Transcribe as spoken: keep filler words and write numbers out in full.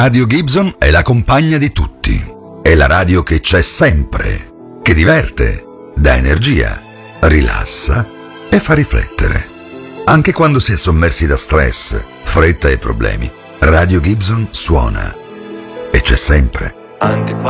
Radio Gibson è la compagna di tutti. È la radio che c'è sempre, che diverte, dà energia, rilassa e fa riflettere. Anche quando si è sommersi da stress, fretta e problemi, Radio Gibson suona e c'è sempre. Anche quando